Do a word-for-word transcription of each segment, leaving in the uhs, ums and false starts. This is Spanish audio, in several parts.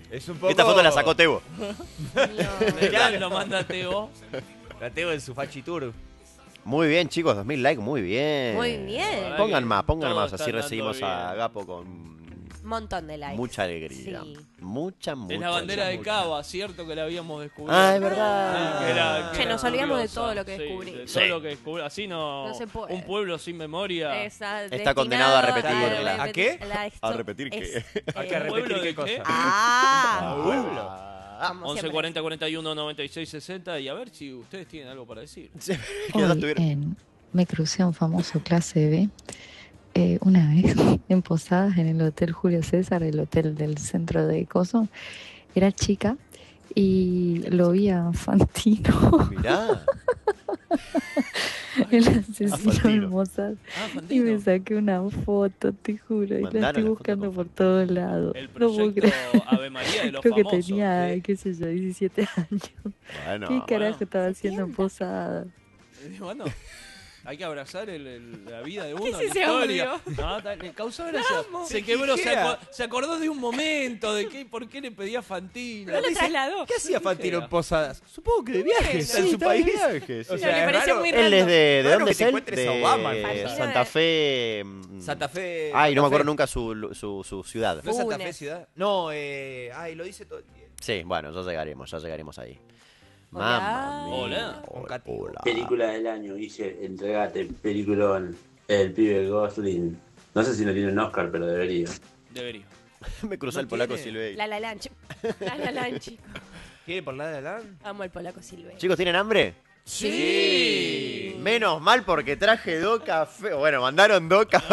Es un poco... Esta foto la sacó Tebo. No. Claro. Lo manda Teo. La tengo en su Fachi Tour. Muy bien, chicos, dos mil likes, muy bien. Muy bien. Pongan más, pongan Todos más, así están dando recibimos bien. a Gapo con Montón de likes. mucha alegría. Sí. Mucha, mucha. Es la bandera de mucha. Cava, cierto que la habíamos descubierto. Ah, es verdad. Que era- que Che, era nos olvidamos de curiosa. todo lo que Sí, descubrí. de todo Sí. lo que descubrí. Así no. No se puede. Un pueblo sin memoria. Esa- Está condenado a destinado repetirla. ¿A qué? la histo- ¿A repetir qué? es- Hay que eh, repetir ¿Pueblo qué de qué? cosa. Ah, Pueblo. como once siempre. cuarenta cuarenta y uno noventa y seis sesenta y a ver si ustedes tienen algo para decir. Que ya Hoy tuvieron- en, me crucé a un famoso clase B eh, una vez en Posadas en el Hotel Julio César, el hotel del centro de Coso. Era chica y lo vi a Fantino Mirá. el asesino Fantino. en Mossad Ah, y Fantino. me saqué una foto, te juro, y la Mandaron estoy la foto buscando con por todos lados. El No puedo proyecto creer. Ave María de los Creo que famosos. tenía, ¿sí? qué sé yo, diecisiete años. Bueno. ¿Qué carajo bueno. estaba haciendo en Posadas? Eh, Bueno, hay que abrazar el- el- la vida de uno. ¿Qué la es ese historia. audio? No, ta- le causó gracia. Se quebró, se, Dijera. aco- se acordó de un momento, de qué, por qué le pedía Fantino. No lo trasladó. ¿Qué hacía Fantino dijera. en Posadas? Supongo que de viaje. Está en Sí, su está país. de viaje, sí. O Me sea, es pareció raro- muy Él random. es de, ¿de Raro dónde que es te él? encuentres a De Obama en Fantino. Santa Fe. mm, Santa Fe. Ay, no me Santa acuerdo Fe. nunca su, su, su ciudad. ¿No es Santa Funes. Fe ciudad? No, eh. Ay, lo dice todo el tiempo. Sí, bueno, ya llegaremos, ya llegaremos ahí. Hola. Mamma mía. Hola. Hola. hola. Película del año, hice entregate, peliculón, el pibe Gosling. No sé si no tiene un Oscar, pero debería. Debería. Me cruzó No el polaco tiene. Silveira. La La Land, ch- La La Land, chicos. ¿Quiere por la de la? Amo al polaco Silveira. Chicos, ¿tienen hambre? Sí. Menos mal porque traje dos cafés. Bueno, mandaron dos cafés.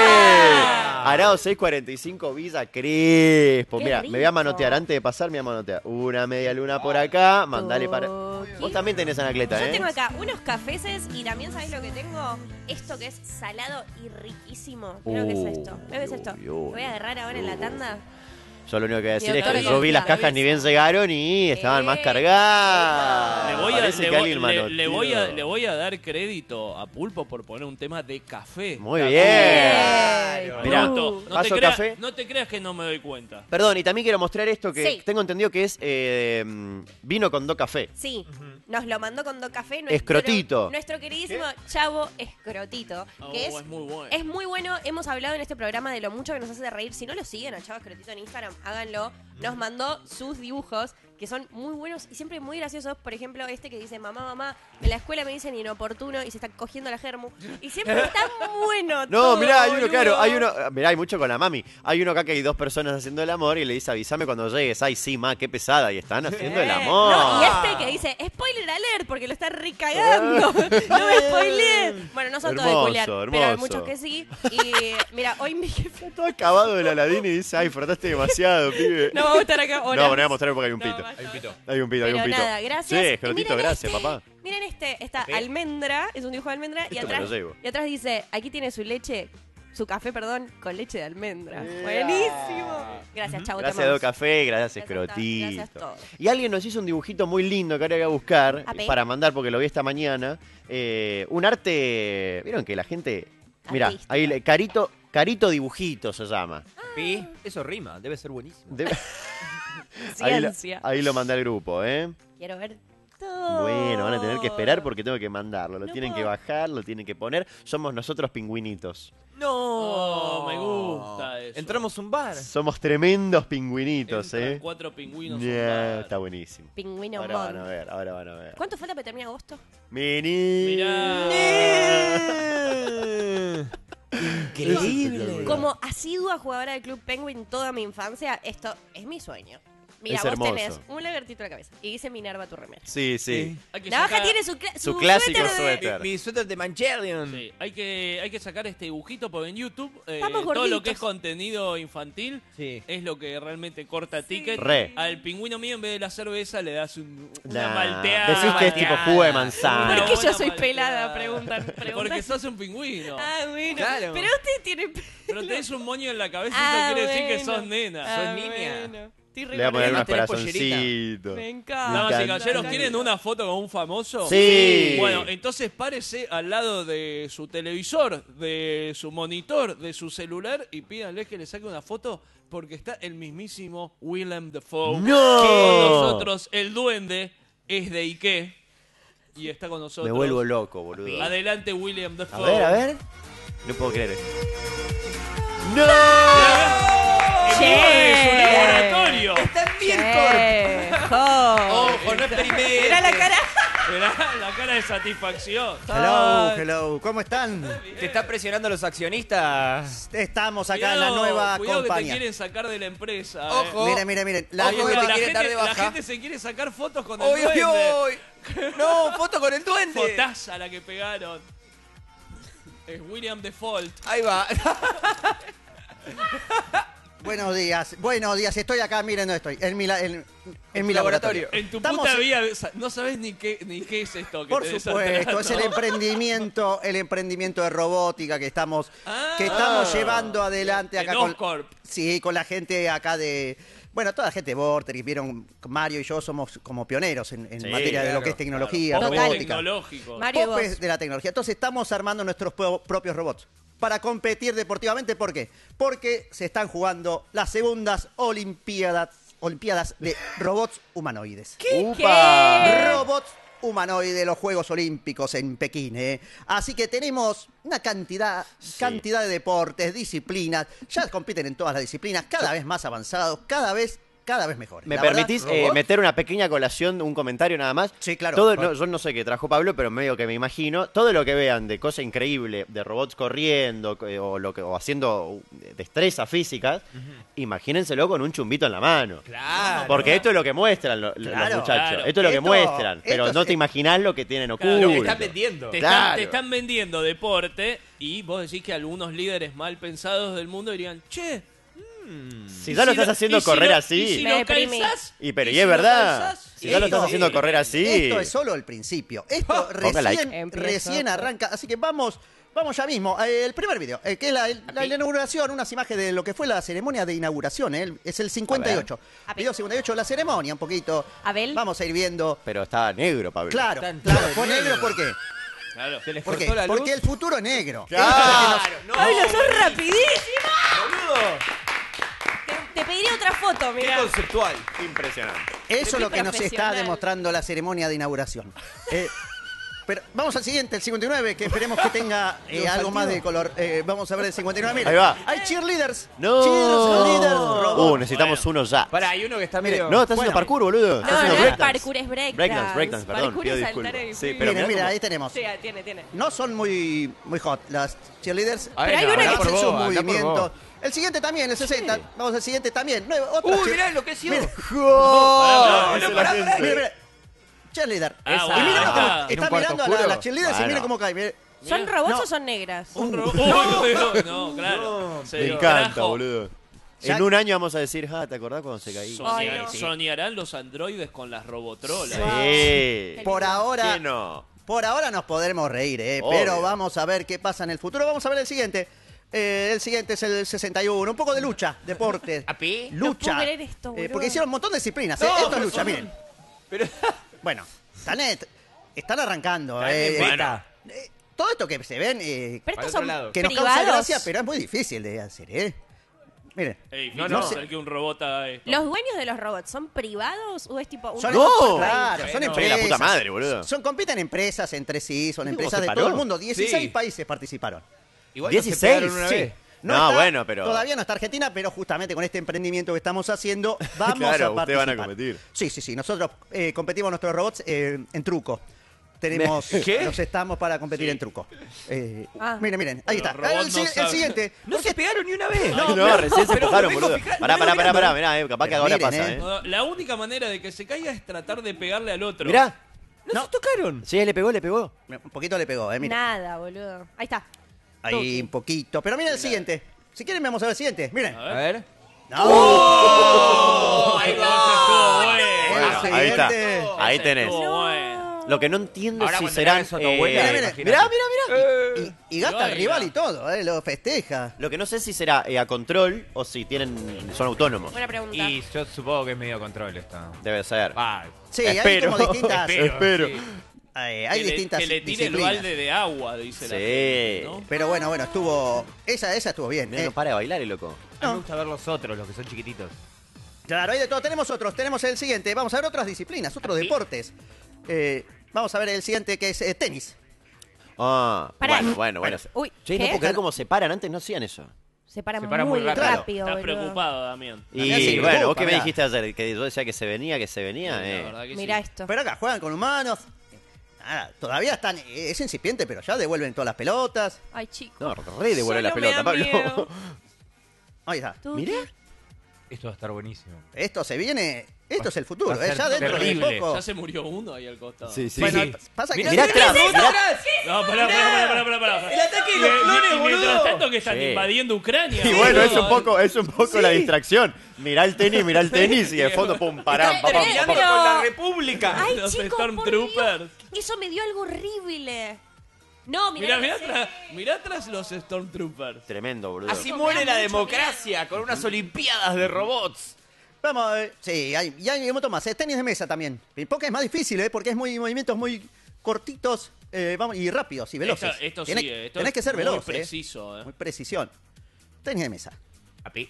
va. Arao seiscientos cuarenta y cinco Villa Crespo. Qué Mira, me voy a rico. manotear. Antes de pasar, me voy a manotear. Una media luna por acá. Mandale para. Toqui. Vos también tenés anacleta, Yo ¿eh? tengo acá unos cafeses y también, ¿sabés lo que tengo? Esto que es salado y riquísimo. Mira lo que es esto. Mira lo que es esto. Uy, uy, Voy a agarrar ahora en la tanda. Yo lo único que voy a decir Mi es que doctora yo vi las confía. cajas ni bien llegaron y estaban más Eh. cargadas. Le voy, a, Parece le, que voy- alguien le- manoteó. le voy a, le voy a dar crédito a Pulpo por poner un tema de café. Muy Café. bien. Claro. Mirá, Pronto. no, te vaso creas, café. no te creas que no me doy cuenta. Perdón, y también quiero mostrar esto que Sí. tengo entendido que es eh, vino con do café. Sí, nos lo mandó con do café. Nuestro, Escrotito. Nuestro queridísimo Chavo Escrotito. Oh, Que es, es muy bueno. es muy bueno. Hemos hablado en este programa de lo mucho que nos hace reír. Si no lo siguen a Chavo Escrotito en Instagram, háganlo. Nos mandó sus dibujos, que son muy buenos y siempre muy graciosos. Por ejemplo, este que dice, mamá, mamá, en la escuela me dicen inoportuno y se está cogiendo la germu. Y siempre está bueno. No, todo, mirá, hay uno, boludo. claro, hay uno, mirá, hay mucho con la mami. Hay uno acá que hay dos personas haciendo el amor y le dice, avísame cuando llegues. Ay, sí, ma, qué pesada. Y están haciendo el Eh, amor. no, y este que dice, spoiler alert, porque lo está recagando. No me spoileé. Bueno, no son todos de Hermoso, spoilear, pero hay hermoso. muchos que sí. Y mira, hoy mi jefe... Todo acabado del Aladín y dice, ay, frotaste demasiado, pibe. No vamos a estar acá. No, Hola. bueno, voy a mostrar porque hay un No, pito. basta. Hay un pito. Hay un pito, hay Pero un pito. nada, gracias. Sí, Y Escrotito, miren gracias, este, papá. Miren este, esta Café. almendra, es un dibujo de almendra, y Esto me atrás, lo llevo. y atrás dice, aquí tiene su leche, su café, perdón, con leche de almendra. Yeah. Buenísimo. Gracias, chavo. te Gracias, amamos. Do Café, gracias, Gracias, Escrotito. gracias a todos. Y alguien nos hizo un dibujito muy lindo que ahora voy a buscar Ape. para mandar porque lo vi esta mañana. Eh, un arte. ¿Vieron que la gente. Mira, Artística. ahí le- Carito, Carito Dibujito se llama. Pi, eso rima, debe ser buenísimo. Debe- ahí, lo, Ciencia. ahí lo mandé al grupo, ¿eh? Quiero ver todo. Bueno, van a tener que esperar porque tengo que mandarlo. Lo No tienen puedo. que bajar, lo tienen que poner. Somos nosotros pingüinitos. No, Oh, me gusta eso. Entramos a un bar. Somos tremendos pingüinitos, Entran ¿eh? cuatro pingüinos. Yeah, a un bar. está buenísimo. Pingüino Ahora van a Mon. ver, ahora van a ver. ¿Cuánto falta para terminar agosto? Mini. Increíble. Como asidua jugadora del Club Penguin toda mi infancia, esto es mi sueño. Mira, Es vos hermoso. tenés un lagartito en la cabeza y dice Minerva tu remera. Sí, sí. Hay que Navaja sacar- tiene su, cla- Su clásico suéter de- suéter. Mi suéter de Mancherion. Sí, hay que, hay que sacar este dibujito porque en YouTube eh, Estamos todo lo gorditos. que es contenido infantil Sí. es lo que realmente corta ticket. Re. Al pingüino mío en vez de la cerveza le das un, una Nah, malteada. Decís que es tipo jugo de manzana. ¿Por qué yo buena soy malteada. pelada? Preguntan. preguntan. Porque sos un pingüino. Ah, bueno. Claro. Pero usted tiene pelo. Pero tenés un moño en la cabeza y Ah, eso quiere decir que bueno. sos nena. Ah, sos niña. bueno. Estoy re Le voy a poner contenta. unos ¿Tenés corazoncitos. Me encanta. Damas y encanta. caballeros, ¿quieren una foto con un famoso? Sí. Bueno, entonces párese al lado de su televisor, de su monitor, de su celular y pídanle que le saque una foto porque está el mismísimo Willem Dafoe. ¡No! Con nosotros, el duende es de Ike y está con nosotros. Me vuelvo loco, boludo. Adelante, Willem A Dafoe. ver, a ver. No puedo creer. ¡No! En vivo de su laboratorio. ¡Está en Mircorp! Eh, jo. ¡Ojo, no experimentes! Mirá la cara. Mirá la cara de satisfacción. Hello, hello, ¿cómo están? ¿Te están presionando los accionistas? Estamos acá en Cuidado, la nueva cuidado que te compañía. quieren sacar de la empresa. eh. Ojo. Miren, miren, miren. La Ojo, nueva- te la, quieren dar gente, de la baja. gente se quiere sacar fotos con el ¡Uy, uy, duende. uy! ¡No! ¡Foto con el duende! Fotaza la que pegaron. Es William Default. Ahí va. Buenos días, buenos días. Estoy acá, miren dónde estoy. En mi, la- en, en mi laboratorio. laboratorio. En tu Estamos puta en- vida no sabes ni qué, ni qué es esto que Por te supuesto, desatran, es el ¿no? emprendimiento, el emprendimiento de robótica que estamos, Ah. que estamos llevando adelante acá En con, Oscorp. sí, con la gente acá de, bueno, toda la gente de Vortex, vieron, Mario y yo somos como pioneros en, en Sí, materia de lo claro, que es tecnología, claro. Popes robótica. tecnológicos. Mario y vos. Popes de la tecnología. Entonces estamos armando nuestros pro- propios robots para competir deportivamente. ¿Por qué? Porque se están jugando las segundas Olimpiadas, Olimpiadas de robots humanoides. ¿Qué? Robots humanoides, los Juegos Olímpicos en Pekín, ¿eh? Así que tenemos una cantidad, cantidad de deportes, disciplinas. Ya compiten en todas las disciplinas, cada vez más avanzados, cada vez, cada vez mejor. ¿Me La verdad, permitís eh, robots- meter una pequeña colación, un comentario nada más? Sí, claro. Todo, no, yo no sé qué trajo Pablo, pero medio que me imagino. Todo lo que vean de cosa increíble, de robots corriendo eh, o, lo que, o haciendo destrezas físicas, imagínenselo con un chumbito en la mano. Claro. Porque esto es lo que muestran lo- lo- Claro, los muchachos. claro. Esto es lo que Esto- muestran. Pero esto no es- te imaginás lo que tienen Claro, oculto. Lo que están vendiendo. Te, Claro. están, te están vendiendo deporte y vos decís que algunos líderes mal pensados del mundo dirían, che, Si ya lo estás haciendo y si correr lo- así. Y si Me lo deprimí. calzás, Y pero y si es lo verdad. calzás, Si ya lo estás esto- haciendo correr así. Esto es solo el principio. Esto Ponga like. recién, Empieza. recién arranca. Así que vamos, vamos ya mismo. Eh, el primer video, eh, que es la, la- la inauguración, unas imágenes de lo que fue la ceremonia de inauguración. eh, Es el cincuenta y ocho. A ver. Video cincuenta y ocho, la ceremonia, un poquito. Abel. Vamos a ir viendo. Pero está negro, Pablo. Claro, Tan- claro. tan ¿Fue negro negro. por qué? Claro. Se les ¿Por qué? cortó la luz. Porque el futuro es negro. Claro. no. Pablo, sos rapidísimo. Boludo. Te, te pediría otra foto, Qué mira. conceptual. Impresionante. Eso es Qué lo que nos está profesional. demostrando la ceremonia de inauguración. Eh, pero vamos al siguiente, el cincuenta y nueve, que esperemos que tenga eh, algo más de color. Eh, vamos a ver el cincuenta y nueve. Mira, Ahí va. hay cheerleaders. No. Cheerleaders, Uh, robots. necesitamos uno ya. Pará, hay uno que está medio... No, estás Bueno. haciendo parkour, boludo. Estás No, haciendo no es breakdance. parkour, es breakdance. Breakdance, breakdance, perdón, Parkour pido es disculpas. saltar el Sí, fluido. pero Miren, mirá mira, cómo- ahí tenemos. Sí, tiene, tiene. No son muy, muy hot las cheerleaders. A Pero hay no, una acá que- por hacen vos, sus acá por movimientos. vos. El siguiente también, el sesenta. Vamos al siguiente también. Nueve, otra Uy, cheer- mirá, enloqueció. Mira. ¡Oh! no, Esa no, es la gente. Mira, mira. Cheerleader. Ah, y bueno, mira ahí cómo está. ¿En un está cuarto mirando a la- oscuro? las cheerleaders y Bueno. mira cómo cae. mira. ¿Son robots No. o son negras? Un ro- Uy, uy, uy, no, claro. Se Me lo encanta, trajo. boludo. Ya- En un año vamos a decir, ah, ¿te acordás cuando se caía? Ay, Soñar- no. Soñarán los androides con las robotrolas. Sí. Por ahora, ¿Qué no? por ahora nos podremos reír, ¿eh? Obvio. Pero vamos a ver qué pasa en el futuro. Vamos a ver el siguiente. Eh, el siguiente es el sesenta y uno. Un poco de lucha, deporte. ¿A pi? No Lucha. puedo creer esto, Eh, boludo. porque hicieron un montón de disciplinas. ¿eh? No, Esto es lucha, miren. Pero... Bueno, están, et- están arrancando. Están eh, en eh, beta. eh, todo esto que se ven, eh, Pero Para estos otro son lado. que nos causa privados. gracia, pero es muy difícil de hacer, ¿eh? Miren. Ey, No, no, no. hacer que un robot haga esto. ¿Los dueños de los robots son privados o es tipo un Son, No. claro, son Bueno. empresas. Soy la puta madre, boludo. Son, compiten empresas entre sí, son ¿Cómo empresas se de paró? todo el mundo. dieciséis Sí. países participaron. Igual no se dieciséis, pegaron una Sí. vez. No, está- bueno, pero- Todavía no está Argentina, pero justamente con este emprendimiento que estamos haciendo, vamos Claro, a ustedes participar. van a competir. Sí, sí, sí. Nosotros eh, competimos nuestros robots eh, en truco. Tenemos, ¿Qué? Nos estamos para competir en truco. Eh, Ah. Miren, miren, ahí Los está. robots El, no si- el saben. siguiente. No se pegaron ni una vez. No, no, recién se pero empujaron, me vengo boludo. fijando, Pará, me pará, vengo pará, pará, mirando. mirá, eh, capaz que Pero ahora miren, pasa, eh. eh. No, la única manera de que se caiga es tratar de pegarle al otro. Mirá. No, No. se tocaron. Sí, le pegó, le pegó. Un poquito le pegó, eh, miren. Nada, boludo. Ahí está. Ahí un poquito. Pero miren el siguiente. Si quieren, vamos a ver el siguiente. Miren. A A ver. ver. No. Oh, ahí estuvo bueno. Bueno, El ahí está. siguiente. Ahí Ese tenés. estuvo bueno. Lo que no entiendo Ahora es si cuando serán... le hagas a tu abuela, eh, Mira, mira, imagínate. mirá, mirá, mirá. Y, y gasta Lo el rival baila. y todo, ¿eh? Lo festeja. Lo que no sé si será eh, a control o si tienen son autónomos. Buena pregunta. Y yo supongo que es medio control esto. Debe ser. Va, Sí, hay Espero. como distintas. Espero. sí. eh, hay que, le, distintas que le tire el disciplinas. balde de agua, dice la Sí. gente, ¿no? Pero bueno, bueno, estuvo. Esa, esa estuvo bien. Mira, eh. no para de bailar el loco. A mí me gusta ver los otros, los que son chiquititos. Claro, hay de todo. Tenemos otros. Tenemos el siguiente. Vamos a ver otras disciplinas, otros ¿Así? deportes. Eh, vamos a ver el siguiente que es eh, tenis. Ah, Pará. bueno, bueno, bueno. Uy, Che, ¿qué? no puedo creer cómo se paran. Antes no hacían eso. Se para, Se para muy, muy rápido. rápido. Estás boludo. preocupado, Damián. Y También se bueno, vos preocupa, que me mirá. dijiste ayer, que yo decía que se venía, que se venía, La eh. verdad que Mirá sí. esto. Pero acá juegan con humanos. Nada, todavía están. Es incipiente, pero ya devuelven todas las pelotas. Ay, chicos. No, re devuelve la Solo me pelota, da Pablo. miedo. Ahí está. Tú- Mirá. Esto va a estar buenísimo. Esto se viene. Esto es el futuro. Va a eh, ser Ya dentro terrible. de poco. Ya se murió uno ahí al costado. Sí, sí. Bueno, Sí. pasa que. Mirá atrás, mirá. No, pará, pará, pará, pará, pará, pará. El ataque de Y- los y- clones, y mientras boludo. tanto que están Sí. invadiendo Ucrania. Y bueno, es un boludo. poco, es un poco la distracción. Mirá el tenis, mirá el tenis y de fondo, pum, pará, Está papá, terminando papá. con la República. Ay, Los chicos, por Stormtroopers. Dios. Eso me dio algo horrible. No, Mirá, mirá. mirá, ese. atrás, mirá atrás los Stormtroopers. Tremendo, boludo. Así Eso muere me da la mucho democracia, con unas olimpiadas de robots. Vamos, eh, sí, hay, y hay un montón más. Es tenis de mesa también. El póker es más difícil, ¿eh? Porque es muy movimientos muy cortitos eh, vamos, y rápidos y veloces. Esto, esto Tenés, sí, esto tenés es que ser muy veloz, ¿eh? preciso, eh. Muy precisión. Tenis de mesa. Papi.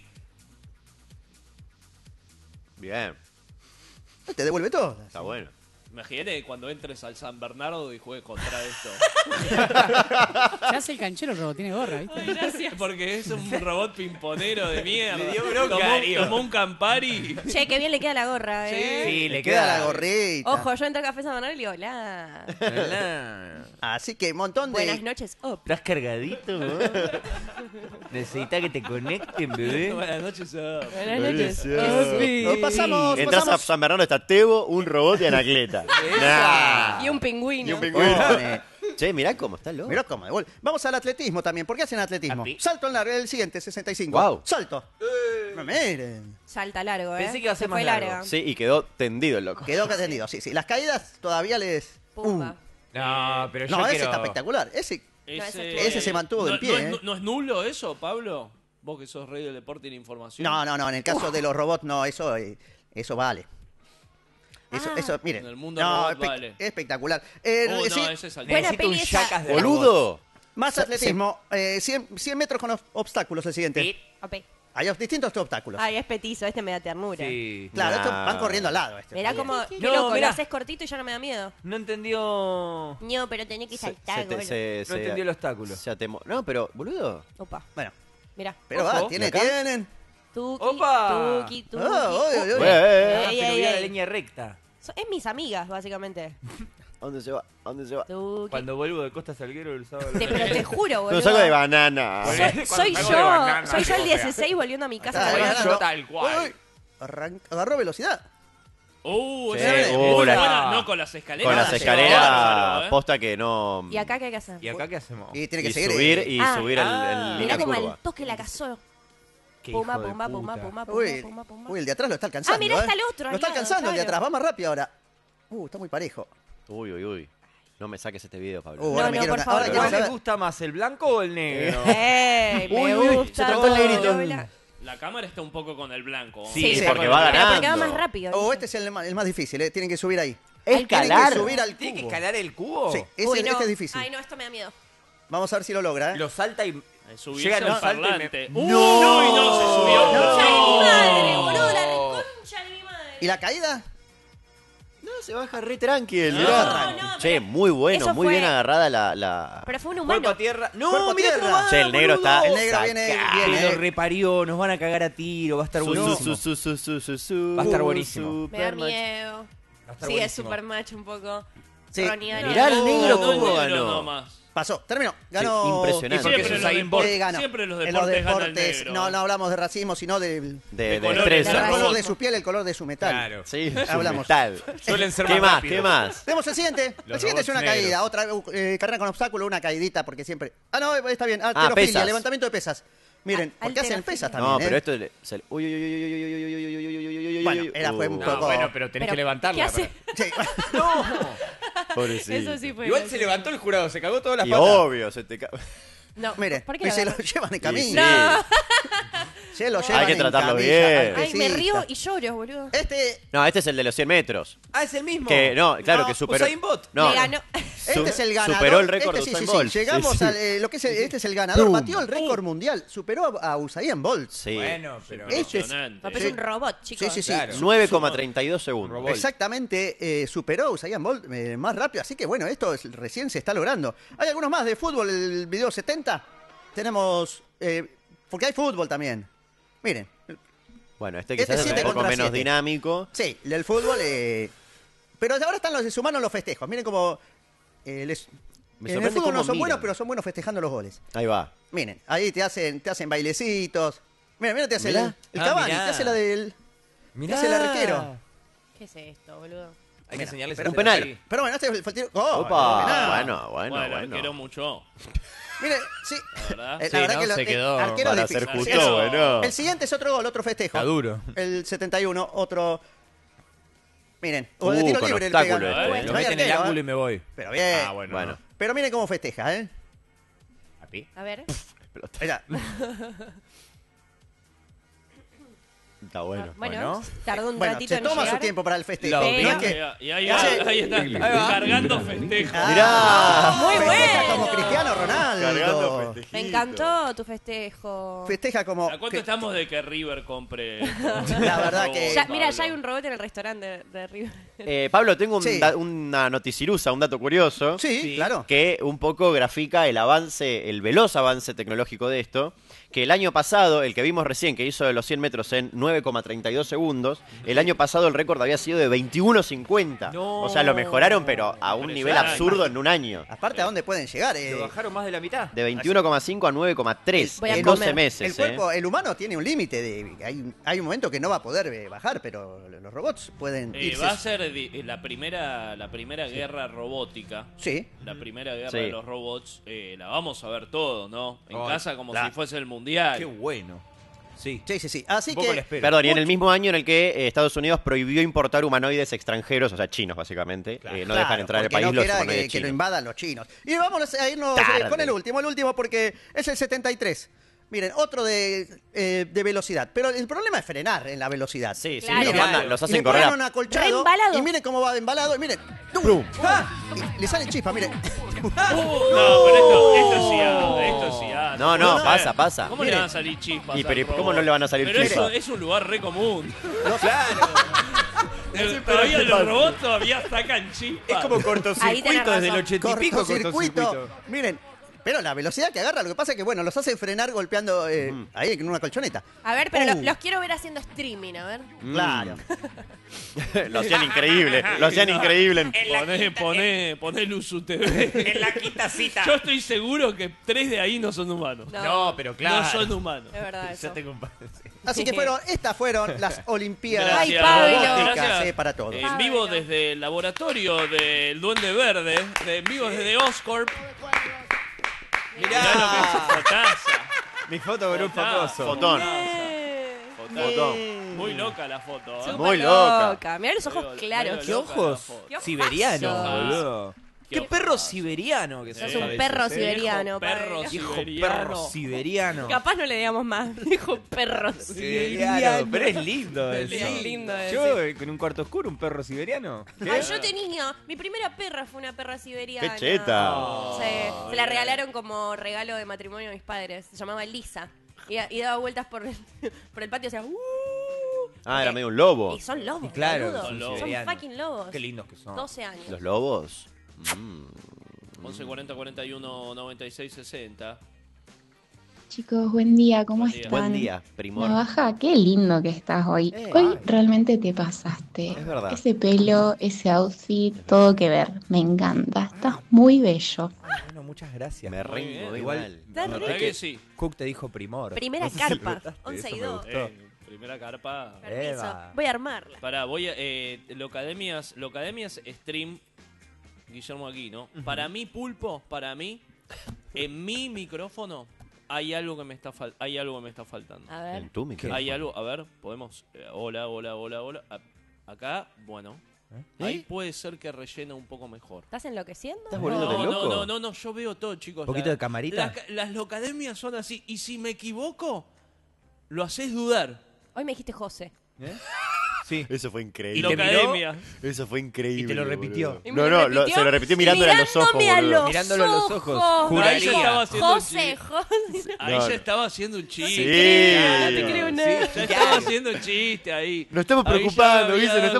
Bien, Te devuelve todo. está bueno. Imagínate cuando entres al San Bernardo y juegues contra esto. Se hace el canchero, pero tiene gorra, ¿viste? Porque es un robot pimponero de mierda. Le dio bronca, Tomó, Darío. tomó un Campari. Che, qué bien le queda la gorra, ¿eh? Sí, Le queda la gorrita. Ojo, yo entro a Café San Manuel y digo, hola. Hola. Así que un montón de. Buenas noches, op. ¿Estás cargadito, vos? Necesitas que te conecten, bebé. Buenas noches. oh. Buenas noches. Buenísimo. Nos pasamos. Entras a pasamos. San Bernardo, está Tebo, un robot y Anacleta. Nah. Y un pingüino. Y un pingüino. Pone. Che, mirá cómo está loco. Mirá cómo devuelve. Vamos al atletismo también. ¿Por qué hacen atletismo? Api. Salto en largo, el siguiente, sesenta y cinco. Guau. Salto. No, miren. Salta largo, ¿eh? Pensé que iba a ser Se más fue largo. larga. Sí, y quedó tendido el loco. Quedó atendido, sí, sí. Las caídas todavía les. Pumba. Uh. No, pero yo No, ese quiero... está espectacular. Ese. Ese, Ese se mantuvo no, en pie, No, ¿eh? es, no es nulo eso, Pablo? Vos que sos rey del deporte y la información. No, no, no. En el caso de los robots, no, eso, eh, eso vale. Eso, Ah. eso, miren. En el mundo no, robot espe- vale. espectacular. Eh, Oh, sí, no, ese es al Buena Necesito un peli esa. yacas de robots. ¡Boludo! más Sí. atletismo. Eh, cien, cien metros con ob- obstáculos, el siguiente. Sí. Ok. Hay ob- distintos obstáculos. Ay, es petizo, este me da ternura. Sí. Claro, estos Nah. van corriendo al lado. Este. Mirá cómo, qué No, loco, mirá. lo haces cortito y ya no me da miedo. No entendió... No, pero tenés que Se- saltar, se te- boludo. se- No se- entendió el obstáculo. se atemo- No, pero, boludo. Opa, Bueno, mirá. pero Ojo. va, tiene, ¿Y acá? tienen. Tuki, Opa. tuki, tuki. Oh, oy, oy, oy. Eh, eh, Ah, eh. Ey, se lo ey, vio a la ey. línea recta. So- es mis amigas, básicamente. ¿A dónde se va? ¿A dónde se va? Tuki. Cuando vuelvo de Costa Salguero el sábado. Te, pero te juro, boludo. No saco de banana. Bueno, Soy, Cuando soy salgo de yo, banana, soy yo el o sea. dieciséis volviendo a mi casa. Ahí está, caminando. ganando. Tal cual. Uy, uy. Arran- agarró velocidad. Uh, Sí, esa es uh, muy la- buena. No, con las escaleras. Con las sí, escaleras, bárbaro, ¿eh? posta que no. ¿Y acá qué hay que hacer? ¿Y acá qué hacemos? Y tiene que y seguir. subir eh. y Ah. subir el, Ah. el Mirá línea como curva. al toque la cazó. Qué Pumba, hijo de pumba, pumba, puta. pumba, Uy, pumba, pumba, pumba. uy, el de atrás lo está alcanzando. Ah, mirá, ¿eh? está el otro Lo al está lado, alcanzando el de claro. atrás. Va más rápido ahora. Uh, está muy parejo. Uy, uy, uy. No me saques este video, Pablo. Uh, No, ahora no, me quiero por una- favor. ahora quiero ¿Cuál saber- les gusta más, el blanco o el negro? ¡Ey! Me Uy, uy, se gusta. tocó el todo, negrito. bla. La cámara está un poco con el blanco. Sí, Sí, porque sí, va Pero porque va ganando. más rápido. Oh, ¿viste? este es el más, el más difícil, ¿eh? Tienen que subir ahí. Escalar. Tienen que subir al ¿Tiene que cubo. escalar el cubo? Sí, ese, Uy, no. este es difícil. Ay, no, esto me da miedo. Vamos a ver si lo logra, ¿eh? Lo salta y... Eh, Subirse Llega al al salto y me- parlante. ¡No! ¡Uy, no! Se subió. ¡Concha de mi madre, No. boludo! ¡La reconcha de mi madre! ¿Y la caída? No, se baja re tranquil. No, mirá. no, Che, pero- muy bueno, eso muy fue- bien agarrada la. la... Pero fue un Cuerpo humano. a tierra. ¡No! Cuerpo a ¡Mira tierra. cómo va, Che, el negro boludo! está. El negro viene sacado. bien, Que ¿eh? lo reparió, nos van a cagar a tiro, va a estar Su, buenísimo. su, su, su, su, su, su, Va a estar buenísimo. Me da Supermatch. miedo. Va a estar Sí, es buenísimo. super match un poco. Sí. Ronnie Arias. Mirá el negro No, cómo no, ganó. no, no más. Pasó, terminó. Ganó. Sí, impresionante. ¿Y por qué Siempre sos los Usain depor- Bolt? Eh, ganó. Siempre los En los deportes gana el deportes. negro. No, no hablamos de racismo, sino del De, De de colores, destreza. el de color racismo. de su piel, el color de su metal. Claro. Sí, Hablamos. Tal. Suelen ser ¿Qué más más? rápidos. ¿Qué más? Tenemos el siguiente. El Los siguiente es una robots caída. negros. Otra eh, carrera con obstáculo, una caidita, porque siempre. Ah, no, está bien. Ah, Ah, halterofilia, pesas. levantamiento de pesas. Miren, Ah, ¿por qué hacen halterofilia. pesas también? No, eh? pero esto le- se- uy, uy, uy, uy, uy, uy, uy, uy, uy, uy, uy, uy, uy, uy, uy, Bueno, uy, era- fue un uh. No, poco- bueno, pero tenés Pero, que levantarla. ¿qué hace? Sí. No. Pobrecito. Eso sí fue. Igual se gracioso. levantó el jurado, se cagó todas las Y patas. obvio, se te ca... No, Mire, ¿por qué y la se lo agarran? llevan de Y camino. No. Se lo Hay llevan que en tratarlo camilla bien. al Ay, me pesista. río y lloro, boludo. Este, No, este es el de los cien metros. Ah, es el mismo. Que, no, claro, No, que superó. Usain Bolt. No, Le ganó. este es el ganador. Superó el récord este, de sí, Usain sí, sí. Bolt. Llegamos Sí, sí. al eh, lo que es el- este es el ganador. Pum. Batió el récord mundial. Superó a, a Usain Bolt. Sí. Bueno, pero... Este es- Impresionante. Papá es Sí. un robot, chicos. Sí, sí, sí. Claro. nueve coma treinta y dos segundos. Robot. Exactamente, eh, superó a Usain Bolt eh, más rápido. Así que bueno, esto es- recién se está logrando. Hay algunos más de fútbol, el video setenta. Tenemos. eh, porque hay fútbol también. Miren. Bueno, este quizás Este es siete un poco contra menos siete. dinámico. Sí, el fútbol. eh, pero ahora están los humanos en los festejos. Miren cómo. eh, les- Me en el sorprende fútbol no cómo son buenos, miran. pero son buenos festejando los goles. Ahí va. Miren, ahí te hacen, te hacen bailecitos. Mira, mira, te hace Mirá. el, el Ah, Cavani, mirá. te hace la del. Mirá. hace el arquero. ¿Qué es esto, boludo? Hay que enseñarles pero a un hacer penal. así. Pero bueno, este es el, el tiro. ¡Oh! Opa, penal. bueno, bueno, Bueno, bueno. quiero mucho. Mire, sí. La verdad. Eh, Sí, la verdad ¿no? que lo- Se el quedó arquero es Para difícil. ser justo, Eso. bueno. El siguiente es otro gol, otro festejo. Está duro. El setenta y uno, otro. Miren, o Uh, de tiro con libre el obstáculo pega. este, Bueno, Lo no hay meten en el arquero, ángulo y ¿eh? me voy. Pero bien. Ah, bueno. Bueno. Pero miren cómo festeja, ¿eh? Papi. A ver. Mira, Está bueno. Bueno, bueno. tardó un bueno, ratito se en toma llegar. su tiempo para el festejo. Lo No vi. es que- Y ahí, Hace- ahí está, va. cargando festejo. Ah, Mirá. Muy festeja bueno. como Cristiano Cargando Ronaldo. festejito. Me encantó tu festejo. Festeja como. ¿A cuánto que- estamos de que River compre? La verdad que- Ya, Pablo. mira, ya hay un robot en el restaurante de, de River. Eh, Pablo, tengo un Sí. da- una noticirusa, un dato curioso. Sí, Sí. claro. Que un poco grafica el avance, el veloz avance tecnológico de esto, que el año pasado, el que vimos recién, que hizo de los cien metros en nueve coma treinta y dos segundos, el año pasado el récord había sido de veintiuno cincuenta. No. O sea, lo mejoraron, pero a un nivel Impresionante. absurdo en un año. Aparte, ¿a dónde pueden llegar? Eh, Lo bajaron más de la mitad. De veintiuno coma cinco a nueve coma tres Voy a en doce comer. meses. el ¿eh? cuerpo, el humano tiene un límite. de hay, hay un momento que no va a poder eh, bajar, pero los robots pueden Eh, irse. va a ser di- eh, la primera la primera guerra robótica. Sí. La primera guerra Sí. de los robots. eh, la vamos a ver todo, ¿no? En Ay, casa como la- si fuese el mundial. Qué bueno. Sí. Sí, sí, sí. Así Un poco que. la espero. Perdón, y en el mismo año en el que eh, Estados Unidos prohibió importar humanoides extranjeros, o sea, chinos básicamente, Claro. eh, no Claro, dejan entrar al porque país no los quiera humanoides que, que lo chinos. invadan los chinos. Y vamos a irnos eh, Tarde. con el último, el último porque es el setenta y tres. Miren, otro de, eh, de velocidad. Pero el problema es frenar en la velocidad. Sí, sí, Claro. los, mandan- los Y hacen le correr. ponen a- un acolchado. Reembalado. Y miren cómo va embalado. Y miren. ¡tum! ¡Ah! Y le sale chispa, miren. Uh, no, pero esto, esto sí ha, esto sí ha. No, no, puede pasa, ser. pasa. ¿Cómo Mire. le van a salir chispas? Y, al pero, robot? ¿cómo no le van a salir Pero chispas? eso es un lugar re común. Claro. Eh, todavía los robots todavía sacan chispas. Es como Ahí tenés cortocircuito desde el razón. ochenta y pico. Cortocircuito. Cortocircuito. Miren. Pero la velocidad que agarra, lo que pasa es que, bueno, los hacen frenar golpeando eh, ahí en una colchoneta. A ver, pero Uh. lo- los quiero ver haciendo streaming, a ver. Mm. Claro. Lo hacían increíble, lo hacían increíble. Poné, poné, poné Luzu T V. En la quinta cita. Yo estoy seguro que tres de ahí no son humanos. No, No, pero claro. No son humanos. es verdad eso. Ya te compa- sí. Así que fueron, estas fueron las Olimpiadas Gracias. Ay, Pablo. robóticas Gracias. eh, para todos. Eh, en vivo desde el laboratorio del Duende Verde, de, en vivo desde Oscorp. Mirá lo que es esa taza. Mi foto con un Fotaza. famoso. Fotón. Eh, Fotaza. Fotón. Muy loca la foto. ¿eh? súper Muy loca. Mirá los ojos Medio- claros. medio ¿Qué loca ojos? la foto. Qué ojazos. Siberianos, Ah. boludo. Qué Qué perro ojazos. siberiano que Sos sos un a veces, perro ¿eh? siberiano, Viejo perro Pablo. Viejo siberiano. perro siberiano. Capaz no le digamos más. Dijo perros. Siberiano. Pero es lindo eso. Es lindo de Yo, eh, con un cuarto oscuro, un perro siberiano. Ay, yo tenía. Mi primera perra fue una perra siberiana. ¡Qué cheta! Sí, se la regalaron como regalo de matrimonio a mis padres. Se llamaba Lisa. Y, y daba vueltas por el, por el patio y hacía. "Uh". Ah, era Eh, medio un lobo. Y son lobos, Claro, boludo. son Son, lobos. siberianos. fucking lobos. Qué lindos que son. doce años. ¿Los lobos? Mm. once cuarenta cuarenta y uno noventa y seis sesenta. Chicos, buen día, ¿cómo Buen día. están? Buen día, primor. Navaja, qué lindo que estás hoy. Eh, hoy ay. realmente te pasaste. Es verdad. Ese pelo, ese outfit, todo que ver. Me encanta. Estás muy bello. Ay, bueno, muchas gracias. Me Muy ringo bien. de Igual- igual. Está La re- verdad que sí. Cook te dijo primor. Primera No sé si carpa, notaste, once y eso me dos. gustó. Eh, primera carpa. Permiso. Eva. Voy a armarla. Pará, voy a. Eh, Locademias, Locademias Stream. Guillermo Aquino. Para mí, Pulpo, para mí, en mi micrófono hay algo que me está fal- hay algo que me está faltando. A ver. En tu micrófono. Hay algo, a ver, podemos. eh, hola, hola, hola, hola. A- acá, bueno. Ahí puede ser que rellena un poco mejor. ¿Estás enloqueciendo? ¿Estás No, volviéndote no, loco? no, no, no, yo veo todo, chicos. ¿Un poquito La- de camarita? la- las locademias son así. Y si me equivoco, lo haces dudar. Hoy me dijiste José. ¿Eh? Sí. Eso fue ¿Y increíble. te miró? Locademia. Eso fue increíble. Y te lo repitió. boludo. ¿Y No, me no, lo lo- repitió? se lo repitió mirándole a los ojos, Mirándome a boludo. los Mirándolo a los ojos. ojos. No, ahí ya Juraría. estaba haciendo un José, chiste. José. Ahí No, ya no. estaba haciendo un chiste. Sí. No te creo nada. Ya estaba haciendo un chiste ahí. Nos estamos Ahí ya preocupando, había dice, nos dado